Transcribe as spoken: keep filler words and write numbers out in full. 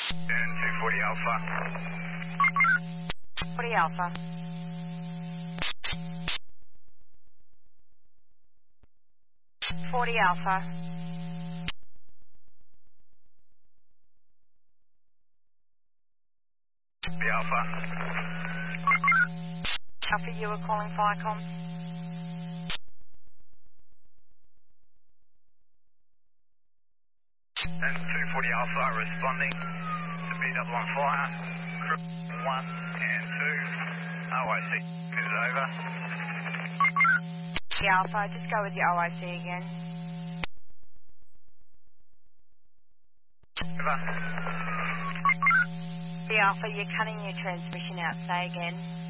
And two forty Alpha. forty Alpha. forty Alpha. The Alpha. Alpha, you were calling Viacom. And two forty Alpha responding to B double on fire. Crew one and two. O I C is over. The Alpha, just go with your O I C again. Over. The Alpha, you're cutting your transmission out. Say again.